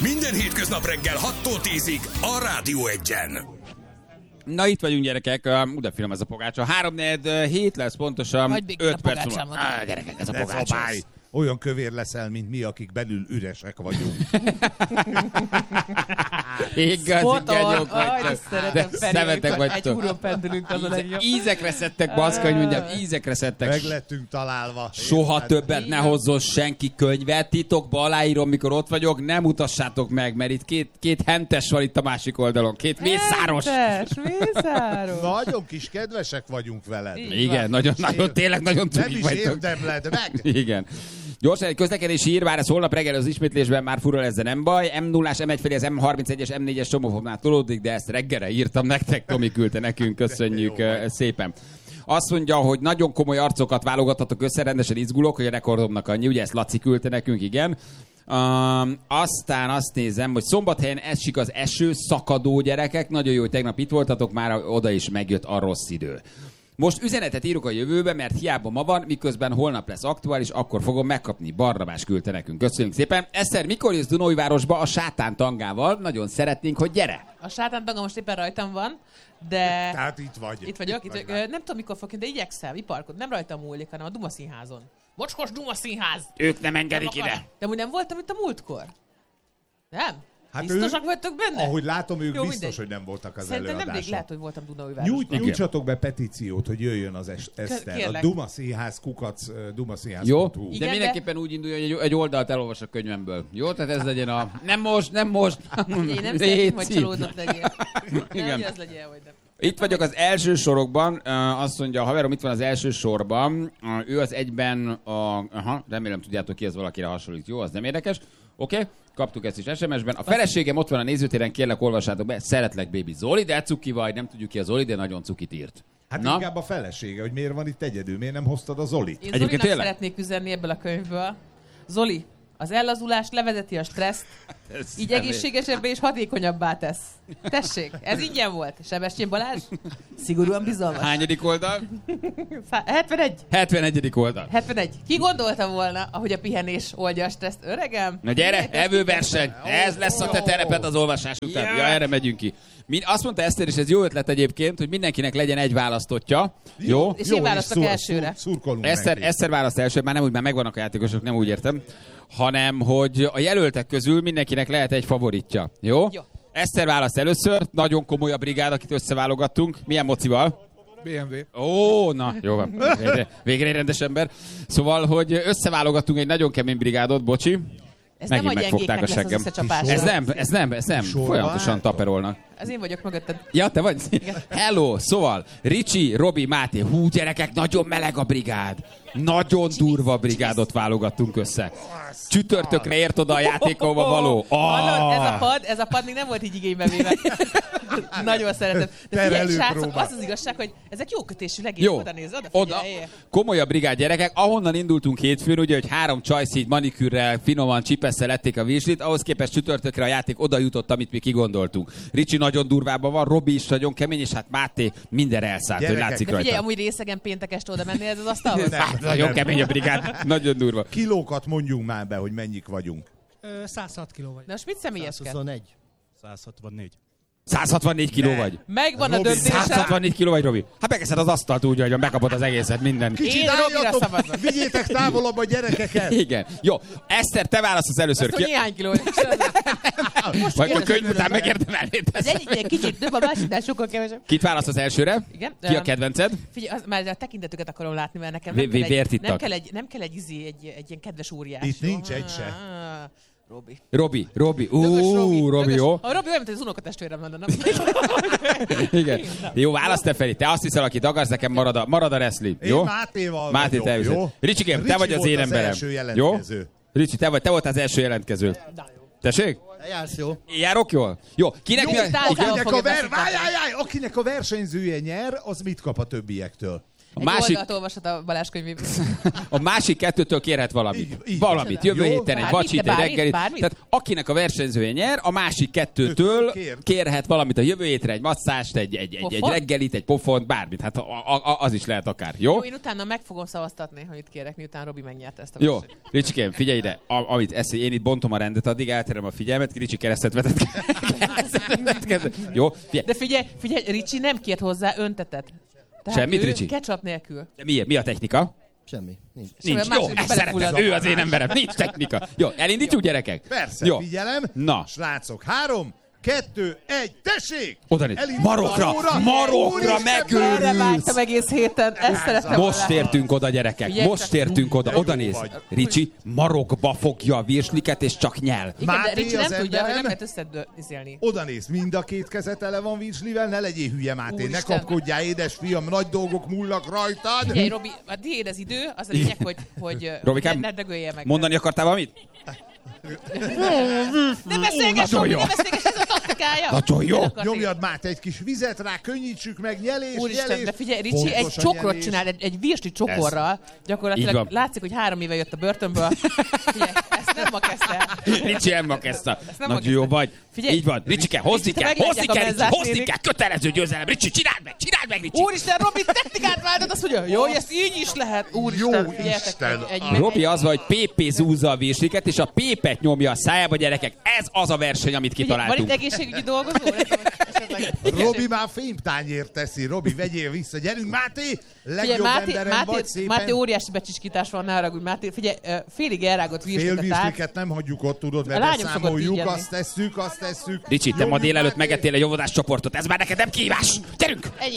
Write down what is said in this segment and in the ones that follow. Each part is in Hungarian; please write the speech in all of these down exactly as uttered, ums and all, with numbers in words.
Minden hétköznap reggel hattól tízig a Rádió Egyen. Na itt vagyunk, gyerekek, uh, de film ez a pogácsa. három negyven hét lesz pontosan, öt perc múlva. Ah, gyerekek, ez a pogácsa. Olyan kövér leszel, mint mi, akik belül üresek vagyunk. Igazi genyók vagytok. De szemetek vagytok. Egy húron pendülünk, az a legjobb. Ízekre szedtek, baszka, hogy mondjam, ízekre szedtek. Meg lettünk találva. Soha érted? Többet ne hozzon senki könyvet, titokba aláírom, mikor ott vagyok, nem mutassátok meg, mert itt két, két hentes van itt a másik oldalon, két mészáros. Hentes, mészáros. Nagyon kis kedvesek vagyunk veled. Igen, nagyon, nagyon, tényleg nagyon cukik vagytok. Nem is érdemled meg. Igen. Gyorsan egy közlekedési hír, bár ez holnap reggel az ismétlésben már fura lesz, de nem baj. em nullás, em egy felé az em harmincegyes, em négyes csomófoknál tolódik, de ezt reggelre írtam nektek, Tomi küldte nekünk, köszönjük szépen. Azt mondja, hogy nagyon komoly arcokat válogathatok össze, rendesen izgulok, hogy a rekordomnak annyi, ugye ezt Laci küldte nekünk, igen. Um, aztán azt nézem, hogy Szombathelyen esik az eső, szakadó gyerekek, nagyon jó, hogy tegnap itt voltatok, már oda is megjött a rossz idő. Most üzenetet írok a jövőbe, mert hiába ma van, miközben holnap lesz aktuális, akkor fogom megkapni. Barnabás küldte nekünk. Köszönjük szépen. Eszter, mikor jössz Dunaújvárosba a Sátán tangával? Nagyon szeretnénk, hogy gyere. A Sátán tanga most éppen rajtam van, de... Tehát itt vagy. Itt vagyok. Itt vagyok. Nem tudom, mikor fogok, de igyekszem, iparkod. Nem rajtam múlik, hanem a Duma Színházon. Mocskos Duma Színház! Ők nem engedik ide. De úgy nem voltam itt a múltkor. Nem? Hát biztosak ő, vagytok benne? Ahogy látom, ők jó, biztos, mindegy. hogy nem voltak az Szerintem előadáson. nemrég lehet, hogy voltam Dunaújvárosban. Nyújt, nyújtsatok be petíciót, hogy jöjjön az es- Eszter. Kérlek. A Duma Színház kukac, Duma Színház. Jó, Igen, de mindenképpen úgy induljon, hogy egy, egy oldalt elolvas a könyvemből. Jó, tehát ez legyen a... Nem most, nem most. Én nem szeretném, hogy csalódott legyél. Nem, Igen. hogy az legyen, hogy nem. Itt vagyok az első sorokban, uh, azt mondja, a haverom itt van az első sorban, uh, ő az egyben a... Aha, remélem tudjátok ki, ez valakire hasonlít. Jó, az nem érdekes. Oké, okay. Kaptuk ezt is es em es-ben. A feleségem ott van a nézőtéren, kérlek olvassátok be. Szeretlek, baby Zoli, de cuki vagy, nem tudjuk ki a Zoli, de nagyon cukit írt. Hát na? Inkább a felesége, hogy miért van itt egyedül, miért nem hoztad a Zolit? Én Zolinak szeretnék üzenni ebből a könyvből. Zoli, az ellazulás levezeti a stresszt, így egészségesebbé és hatékonyabbá tesz. Tessék, ez ingyen volt. Sebestyén Balázs? Szigorúan bizalmas. Hányadik oldal? hetvenegy. hetvenegyedik oldal. hetvenegy. Ki gondolta volna, ahogy a pihenés oldja a stresszt? Öregem? Na gyere, evőverseny. Ez lesz a te tereped az olvasás után. Ja, erre megyünk ki. Min, azt mondta Eszter, és ez jó ötlet egyébként, hogy mindenkinek legyen egy választottja. Jó? És jó, én választok szur, elsőre. Szur, szurkolunk Eszter, Eszter választ első, már nem úgy, már megvannak a játékosok, nem úgy értem, hanem, hogy a jelöltek közül mindenkinek lehet egy favoritja. Jó? Jó. Eszter választ először, nagyon komoly a brigád, akit összeválogattunk. Milyen mocival? bé em vé. Ó, na, jó van. Végre, végre egy rendes ember. Szóval, hogy összeválogattunk egy nagyon kemény brigádot, bocsi. Ez Megint nem a megfogták a gyengéknek lesz az seggem. összecsapás. Ez nem, ez nem, ez nem. Sorba Folyamatosan álltok? taperolnak. Ez én vagyok mögötted. Ja, te vagy? Hello, szóval, Ricsi, Robi, Máté, hú, gyerekek, nagyon meleg a brigád. Nagyon durva brigádot válogattunk össze. Csütörtökre ért oda a játékóba való. Hallod, ez a Ah! pad, ez a pad még nem volt így igénybe véve. Nagyon szeretem. De figyelj, srácok, az az igazság, hogy ezek jó kötésű legény. Jó, Oda nézz, oda oda, figyelj. komolyabb brigád gyerekek, ahonnan indultunk hétfőn, ugye, hogy három csajszígy manikűrrel, finoman csipesszel lették a virslit, ahhoz képest csütörtökre a játék oda jutott, amit mi kigondoltunk. Ricsi nagyon durvában van, Robi is nagyon kemény, és hát Máté mindenre elszállt, hogy Gyerekek. látszik De figyelj, rajta. amúgy részegen péntek este oda menni ez az asztalhoz? Hát, nagyon kemény a brigád, nagyon durva. Kilókat mondjunk már be, hogy mennyik vagyunk. száz hat kiló vagy. Na most mit személyeskedsz? huszonegyed. száz hatvannégy. száz hatvannégy kiló vagy. Megvan a Robi, döntésem. száz hatvannégy kiló vagy, Robi. Hát megeszed az asztalt úgy, hogy megkapod az egészet, minden. Kicsit Én Robira álljatok, szavazok. vigyétek távolabb a gyerekeket. Igen. Jó. Eszter, te választasz először. Azt, hogy néhány kiló. Vagy a könyv után megérdemelnéd Az ezt. egyiknél kicsit több, a másiknál sokkal kevesebb. Kit választasz elsőre? Igen. Ki a Öm, kedvenced? Figyelj, az, már a tekintetüket akarom látni, mert nekem Vé- nem kell, vé- vért egy, ittak? nem kell egy, nem kell egy, izé, egy, egy ilyen kedves óriás. Itt nincs egy se. Ah, Robi. Robi, Robi. Dögös Ú, Robi, dögös. jó. A Robi olyan, mint az unokatestvérem lenne, nem? Igen. Jó, válasz te, Feri. Te azt hiszel, akit akarsz, nekem marad a, marad a wrestling. Én Jó? Mátéval Máté, vagyok, te elviszed. jó? Ricsikém, te Ricsi vagy az volt én az emberem. első Jó? jelentkező. Ricsi, te vagy, te volt az első jelentkező. Tessék? Jársz jó. Járok jól? Jó, kinek Jó, mi a... tálcával Igen? akinek fogja a, ver... beszélni. Áj, áj, áj, akinek a versenyzője nyer, az mit kap a többiektől? A Egy másik, oldalt olvashat a Balázs könyvéből. a másik kettőtől kérhet valamit. Így- így. Valamit. Jövő Jó. héten egy Bármit, vacsit, de egy bármit, reggelit. bármit? Tehát akinek a versenyzője nyer, a másik kettőtől Kér. kérhet valamit a jövő hétre, egy masszást, egy, egy, egy, egy Pofont? reggelit, egy pofont, bármit. Hát a, a, a, az is lehet akár. Jó? Jó, én utána meg fogom szavaztatni, hogy itt kérek, miután Robi megnyerte ezt a Jó, versenyt. Ricsikém, figyelj ide, a, amit esz, én itt bontom a rendet, addig elterem a figyelmet, Ricsi keresztet vetett. Keresztet vetett. Jó, figyelj. De figyelj, figyelj, Ricsi nem kért hozzá öntetet. Tehát Semmit, ő Ricsi? ketchup nélkül. De mi, mi a technika? Semmi. Nincs. Nincs. Semmi, a Jó, másik ezt szeretem. belefullad. Ő az én emberem. Nincs technika. Jó, elindítjuk, gyerekek? Persze, Jó. figyelem. Na. Srácok, három, kettő, egy, tessék! Oda néz. Elindul Marokra, az óra. marokra Úristen, megőrülsz. Erre vágtam egész héten, ezt szerettem volna Most látni. értünk oda, gyerekek. Figyelj, Most csak- értünk oda. Jó Oda néz. vagy. Ricsi marokba fogja a virsliket, és csak nyel. Igen, de Máté Ricsi nem az tudja, hogy emberem. nem lehet összedőzni. Oda néz, mind a két kezet ele van virslivel, ne legyél hülye, Máté, ne Úristen. kapkodjál, édes fiam, nagy dolgok múlnak rajtad. Figyelj, Robi, a tiéd az idő, az a lényeg, hogy, hogy Robikám, ne, ne dögölje meg. Mondani akartál valamit? Nem beszélgess, Nagyon Robi, jó. nem beszélgess, ez a taktikája. Nagyon jó. Nem akarsz Nyomjad, Máté, egy kis vizet rá, könnyítsük meg, nyelés, Úristen, nyelés. de figyelj, Ricsi Fontos egy a csokrot nyelés. csinál, egy, egy virsli csokorral. Így Gyakorlatilag van. látszik, hogy három éve jött a börtönből. Figyelj, ezt nem ma kezdte. Ricsi nem ma kezdte. nem ma Nagyon jó kezdte. vagy. Figyelj, Így van. Ricsike, hozni Ricsi, te kell, meglátják hozni a kell, Ricsi, menzát, hozni nénik. kell. Kötelező győzelem. Ricsi, csináld meg, csináld meg, Ricsi. Úristen, Robi, technikát váltod, azt mondja, jó, hogy ezt így is lehet. Úristen, Jó figyeljetek, Isten. egy, egy, Robi az, hogy Pépé zúzza a virsliket, és a Pépet nyomja a szájába, gyerekek. Ez az a verseny, amit Figyelj, van itt kitaláltunk. egészségügyi dolgozó? Esetleg- Robi már fémtányért teszi, Robi, vegyél vissza, gyerünk, Máté, Figyelj, legjobb Máté, emberem Máté, vagy szépen. Máté óriási becsiskítás van, ne haragudj, Máté. Figyelj, ö, félig elrágott Fél virsliket át. virsliket nem hagyjuk ott, tudod, A mert lányom szokott így beszámoljuk, enni. azt tesszük, azt tesszük. Ricsi, te ma Nyomjuk, délelőtt Máté. megettél egy óvodás csoportot. Ez már neked nem kihívás. Gyerünk! Ennyi.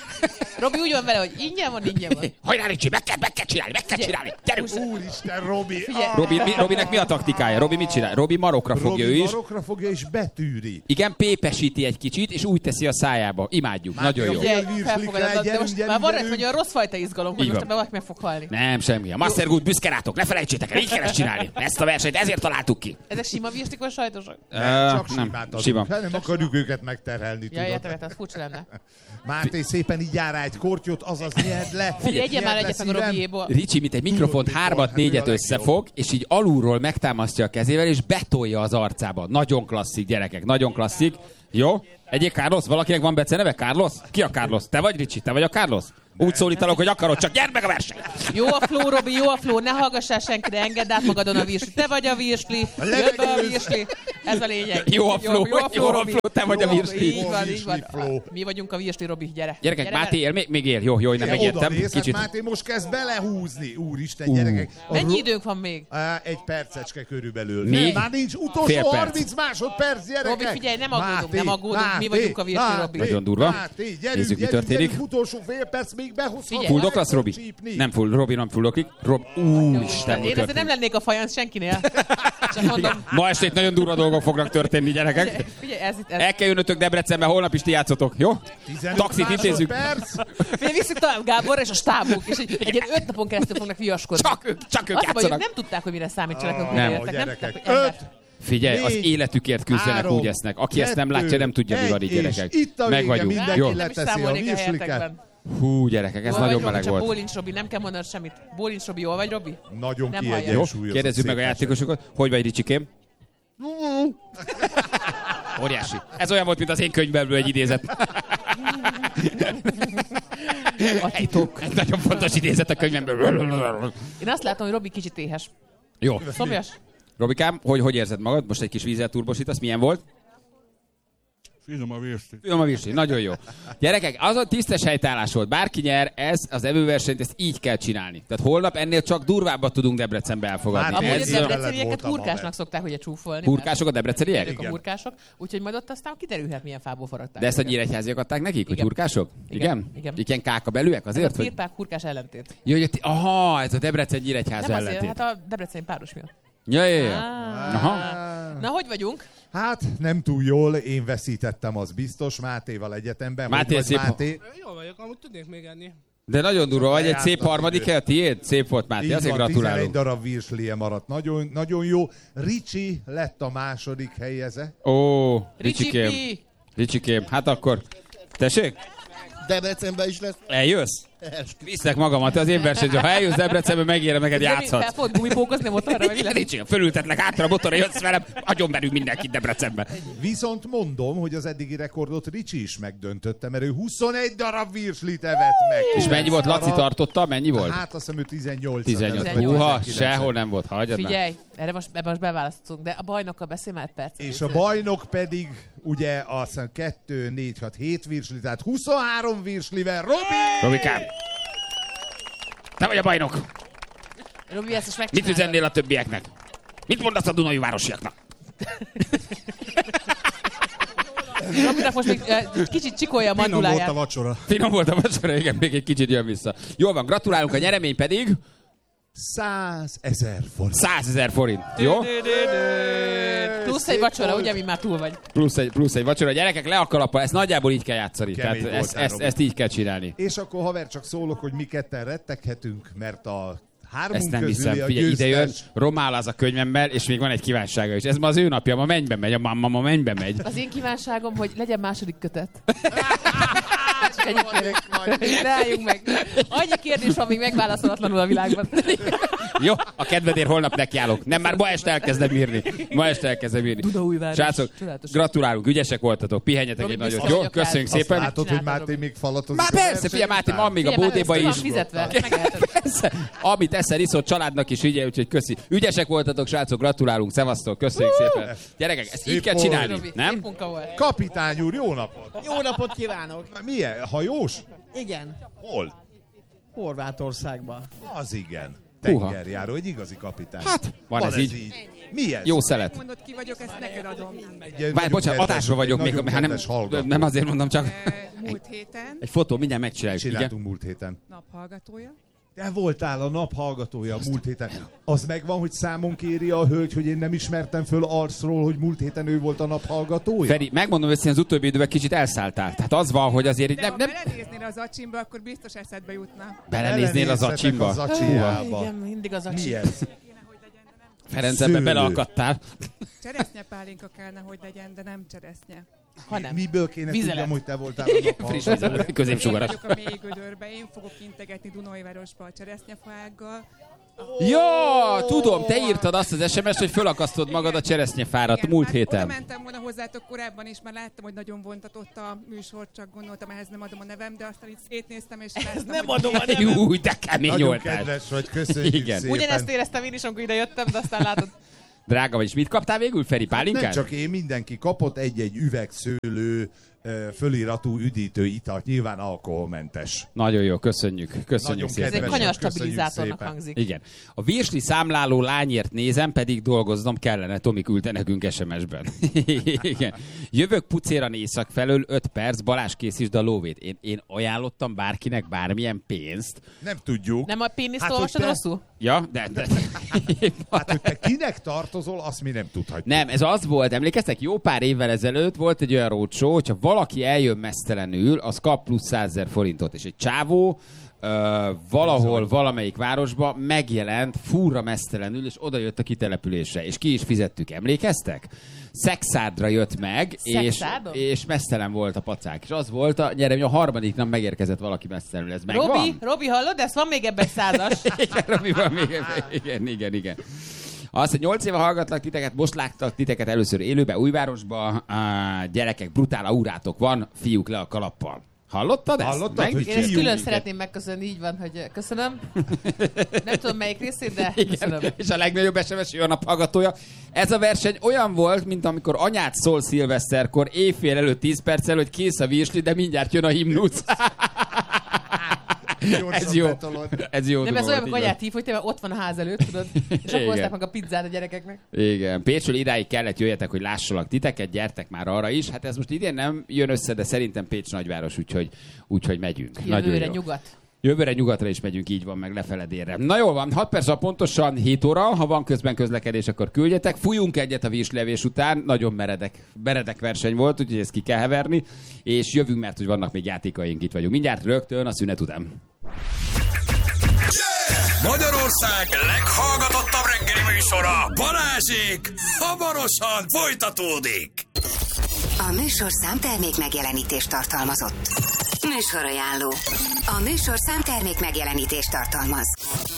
Robi úgy van vele, hogy ingyen van, ingyen van. Hajrá, Ricsi, meg kell, meg kell csinálni, meg kell csinálni. Gyerünk! Úristen, Robi! Figyelj. Ah, Robi, mi, Robinek mi a taktikája? Robi mit csinál? Robi marokra fogja ő Robi is. marokra fogja és betűri. Igen, pépesíti egy kicsit, és úgy teszi a szájába. Imádjuk. Már Nagyon jó. jó. Figyelj, Figyelj, virslik felfogadod, rá, de gyerünk, most gyerünk, már van rajta, gyerünk. hogy olyan rossz fajta izgalom, hogy Így most van. ebben valaki meg fog halni. Nem, semmi. A Master Good büszke rátok, ne felejtsétek el, így kell ezt csinálni. Ezt a versenyt ezért találtuk ki. Ezek sima virslik vagy sajtosak? Nem, csak Ö, simát adunk. sima. Hát nem akarjuk őket megterhelni, Ja, tudod. értem, értem, az furcsa lenne. Máté, szépen így jár rá egy kortyot, azaz nyerd le. Figyelj, egyen már Nyerd le, egyet meg a szívem. Robiéból. Ricsi, mint egy mikrofont Tudod, hármat, mikor? négyet Hát ő a legjobb. összefog, és így alulról megtámasztja a kezével, és betolja az arcába. Nagyon klasszik, gyerekek, nagyon klasszik. Jó? Egyéb Carlos? Valakinek van beceneve? Carlos? Ki a Carlos? Te vagy, Ricsi? Te vagy a Carlos? Úgy szólítalak, hogy akarod, csak gyerd meg a versenyt! Jó a flow, Robi, jó a flow, ne hallgassál senkire, engedd át magadon a virsli. Te vagy a virsli, jön be a virsli. Ez a lényeg. Jó a flow, jó a Robi. flow, te vagy a Jó virsli. Így van, így van. Virsli flow. Mi vagyunk a virsli, Robi, gyere. Gyerekek, Gyere Máté él, még, még él. Jó, jó, én nem Oda megértem. néz, hát Kicsit. Máté most kezd belehúzni. Úristen, gyerekek. A Mennyi ro- időnk van még? Á, egy percecske körülbelül. Még? Már nincs Fél utolsó perc. harminc másodperc, gyerekek. Robi, figyelj, nem aggódunk, Máté, nem aggódunk, mi Máté, vagyunk a virsli, Máté, Robi. Nagyon durva. Máté, gyerünk, Nézzük, mi gyerünk, történik. Gyerünk, utolsó fél perc, még behozhat. Figyelj. Fulldog lesz, Robi? Csípni. Nem full, Robi nem fullokik. Rob, úristen, mi Én azért nem történik? lennék a fajansz senkinél. Csak mondom. Ma este itt nagyon durva dolgok fognak történni, gyerekek. Figyelj, ez itt, ez. El kell jönnötök Debrecenbe, holnap is ti játszotok, jó? tizenöt Taxit intézzük. másodperc. Figyelj, visszük tovább Gáborra és a stábuk, és egy, egy ilyen öt napon keresztül fognak viaskodni. Csak ők, csak ők Azt mondja, játszanak. nem tudták, hogy mire számítsanak, amikor Nem. értek. Nem Gyerekek, tudták, hogy ember. öt, Figyelj, az négy, életükért küzdenek, három, úgy esznek. Aki ezt nem látja, nem tudja, mi kettő, van itt, egy, gyerekek. és itt a vége, Meg vagyunk. mindenki Jó. le- Nem is leteszi a számolnék a virsliket. helyetekben. Hú, gyerekek, ez Jól nagyon vagy, meleg Robi, csak volt. Bólincs Robi, nem kell mondanod semmit. Bólincs Robi, jól vagy, Robi? Nagyon Nem hallja. Jó, kiegyensúlyozott. kérdezzük meg a szép játékosokat. Hogy vagy, Ricsikém? Óriási. Ez olyan volt, mint az én könyvemből egy idézet. A titok. Egy nagyon fontos idézet a könyvemből. Én azt látom, hogy Robi kicsit éhes. Jó. Szomjas? Robikám, hogy, hogy érzed magad? Most egy kis vízzel turbosítasz. Milyen volt? Finom a virsli. Finom a virsli, nagyon jó. Gyerekek, az a tisztes helytállás volt. Bárki nyer, ez az evőversenyt, ezt így kell csinálni. Tehát holnap ennél csak durvábbat tudunk Debrecenbe elfogadni. Már Amúgy a ez Ez, a- debrecenieket voltam hurkásnak haver. szokták ugye csúfolni. hurkások a debreceniek? Ők a hurkások, úgyhogy majd ott aztán kiderülhet, milyen fából faragták. De ezt a őket. nyíregyháziak adták nekik, hogy Igen. hurkások? Igen. Igen? Igen. Igen, káka belőek Ez azért? a Hogy... firpák hurkás ellentét. Jó, hogy ti... Aha, ez a Debrecen nyíregyháza Nem azért, ellentét. hát a debreceni páros miatt. Ja, ja, ja. Ah. Aha. Na, hogy vagyunk? Hát nem túl jól, én veszítettem, az biztos, Mátéval egyetemben. Máté, Hogy vagy, szép- Máté? Jó vagyok, amúgy tudnék még enni. De nagyon durva vagy, egy szép Lejártam harmadik idő. hely, a tiéd? Szép volt, Máté, Így azért van, tizenegy gratulálunk. darab virslie maradt. Nagyon, nagyon jó. Ricsi lett a második helyeze. Ó, Ricsi Ricsikém. Pi! Ricsikém, hát akkor... Tessék? Debrecenben is lesz. Eljössz? Visznek magamat az én versenyre. Ha eljössz Debrecenbe, megérem, neked játszhatsz. Fel fogod gumipókozni motorra, vagy Nincs ilyen, fölültetlek hátra a motorra, jössz velem, agyon verünk mindenkit Debrecenbe. Viszont mondom, hogy az eddigi rekordot Ricsi is megdöntötte, mert ő huszonegy darab virslit evett meg. És mennyi volt? Laci tartotta? Mennyi volt? Hát azt hiszem ő tizennyolc. tizennyolc. Húha, sehol nem volt. Hagyjad már. Figyelj, erre most, ebben most beválasztunk, de a bajnokkal beszélj már egy perc. És a bajnok pedig ugye azt hiszem kettő, négy, hat, hét virsli, tehát huszonhárom virslivel. Robi! Robikám! Te vagy a bajnok! Robi, ezt is Mit megcsinálod. üzennél a többieknek? Mit mondasz a Dunai városiaknak? Robinak most még uh, kicsit csikolja a Finom volt manduláját. a vacsora. Finom volt a vacsora, igen, még egy kicsit jön vissza. Jól van, gratulálunk, a nyeremény pedig százezer forint. százezer forint. Jó? Plusz egy vacsora, ugye, mi már túl vagy. Plusz egy, plusz egy vacsora. Gyerekek, le a kalappal, ezt nagyjából így kell játszani. Kemény Tehát ezt, voltál, ezt, Robi. ezt így kell csinálni. És akkor haver csak szólok, hogy mi ketten retteghetünk, mert a hármunk Ezt nem közüli hiszem. a Figyelj, ide jön, győztes. romál az a könyvemmel, és még van egy kívánsága is. Ez ma az ő napja, ma mennybe megy, a mamma ma mennybe megy. Az én kívánságom, hogy legyen második kötet. Csak ennyit kérek. Ne álljunk meg. Annyi kérdés van még megválaszolatlanul a világban. Jó, a kedvedért holnap nekiállok. Nem, már ma este elkezdem írni. Ma este elkezdem írni. Dunaújváros. Srácok, Csodálatos. gratulálunk, ügyesek voltatok, pihenjetek Robi, egy nagyot. biztos Jó, vagyok köszönjük rád. szépen. Azt látod, hogy Csináltam, Máté Robi. még falatozik. Már a persze, verseny figyelj Máté, után. van még a Figyelj, bódéba már ezt is. ki van fizetve, megeheted. Persze. Amit eszel, iszol, családnak is ügye, úgyhogy köszi. Ügyesek voltatok, srácok, gratulálunk, szevasztok, köszönjük szépen. Gyerekek, ezt így Szép kell volt. csinálni, Robi, szép nem? munka volt. Kapitány úr, jó napot! Jó napot kívánok! Milyen? Hajós? Igen, Hol? Horvátországban. Az igen. Húha. Tengerjáró, egy igazi kapitány. Hát, van ez így. Mi ez? Jó szelet. Mondod, ki vagyok, ezt neked adom. Egy Várj, nagyon bocsánat, kedves- adásra vagyok egy még, nagyon hát nem, kedves hallgató. nem azért mondom, csak Eh, Múlt héten egy fotó, mindjárt megcsináljuk, igen. Csináltunk múlt héten. naphallgatója. Te voltál a nap hallgatója múlt héten. Az megvan, hogy számon kéri a hölgy, hogy én nem ismertem föl arcról, hogy múlt héten ő volt a nap hallgatója? Feri, megmondom őszintén, az utóbbi időben kicsit elszálltál. Tehát az van, hogy azért így De nem, ha nem belenéznél az acsimba, akkor biztos eszedbe jutna. belenéznél az acsimba. Az acsijába. Igen, mindig az Mi acsi. ez? Kéne, hogy legyen, de nem. Ferenc, ebbe Szőlő. beleakadtál. Cseresznye pálinka kellene, hogy legyen, de nem cseresznye. Ha nem. Miből kéne Vizelet. tudjam, hogy te voltál a nap Friss hallgatója? víz, középsugaras. Én vagyok a mély gödörbe, én fogok integetni Dunajvárosba a cseresznyefaággal. Ja, tudom, te írtad azt az es em es-t, hogy fölakasztod magad a cseresznyefárat Igen, múlt hát héten. Oda mentem volna hozzátok korábban is, már láttam, hogy nagyon vontatott a műsor, csak gondoltam, ehhez nem adom a nevem, de aztán itt szétnéztem, és láttam, Nem hogy adom a nevem. Új, de kemény Nagyon voltál. kedves vagy, köszönjük Igen. szépen. Ugyanezt éreztem én is, amikor ide jöttem, de aztán látod. Drága vagy, és mit kaptál végül, Feri? Nem Pálinkát? csak én, mindenki kapott egy-egy üvegszőlő ö, föliratú üdítő italt, nyilván alkoholmentes. Nagyon jó, köszönjük. Köszönjük Nagyon szépen. Ez egy Kedvesen, kanyarstabilizátornak köszönjük hangzik. Igen. A virsli számláló lányért nézem, pedig dolgoznom kellene. Tomi küldte nekünk es em es-ben. Igen. Jövök pucéran észak felől, öt perc, Balázs készítsd a lóvét. Én, én ajánlottam bárkinek bármilyen pénzt. Nem tudjuk. Nem a péniszt Hát, olvasod hogy te- rosszul? Ja, de... de... Hát, hogy te kinek tartozol, azt mi nem tudhatjuk. Nem, ez az volt, emlékeztek, jó pár évvel ezelőtt volt egy olyan roadshow, hogyha valaki eljön mesztelenül, az kap plusz százezer forintot, és egy csávó ö, valahol, valamelyik városba megjelent furra mesztelenül, és oda jött a kitelepülésre, és ki is fizettük, emlékeztek? Szexádra jött meg, és, Szexádon? és mesztelen volt a pacák, és az volt a nyeremény, a harmadik nap megérkezett valaki mesztelenül, ez megvan? Robi, Robi, hallod? Ez van még ebben egy százas. Igen, Robi, van még, igen, igen, igen. Azt, hogy nyolc éve hallgatlak titeket, most láttak titeket először élőbe, Újvárosba. Á, gyerekek, brutál aurátok van, fiúk le a kalappal. Hallottad ezt? Hallottad, Meg- hogy Én ezt Fiú, külön igen. szeretném megköszönni, így van, hogy köszönöm. Nem tudom melyik részét, de Igen, köszönöm. és a legnagyobb es em es a nap hallgatója. Ez a verseny olyan volt, mint amikor anyát szól szilveszterkor, éjfél előtt tíz perccel, hogy kész a virsli, de mindjárt jön a himnusz. Ez jó. Ez jó. Nem, duma ez olyan, volt, amikor így anyát hív, hogy te ott van a ház előtt, tudod? És Igen. akkor hozták meg a pizzát a gyerekeknek. Igen, Pécsről idáig kellett jöjjetek, hogy lássalak titeket, gyertek már arra is. Hát ez most idén nem jön össze, de szerintem Pécs nagyváros, úgyhogy, úgyhogy megyünk. Nagyon Jövőre jó. nyugat. Jövőre nyugatra is megyünk, így van, meg lefele délre. Na jól van, hat perc, pontosan hét óra, ha van közben közlekedés, akkor küldjetek. Fújunk egyet a virslevés után, nagyon meredek, meredek verseny volt, úgyhogy ezt ki kell heverni, és jövünk, mert hogy vannak még játékaink, itt vagyunk. Mindjárt rögtön a szünet után. Magyarország leghallgatottabb reggeli műsora, Balázsék, hamarosan folytatódik. A műsorszám termék megjelenítést tartalmazott. Műsorajánló. A műsorszám termék megjelenítést tartalmaz.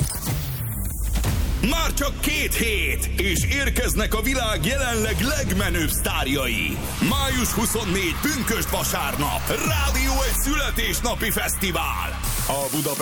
Már csak két hét, és érkeznek a világ jelenleg legmenőbb sztárjai. május huszonnégyedike pünkösd vasárnap. Rádió egy születésnapi fesztivál. A Budapest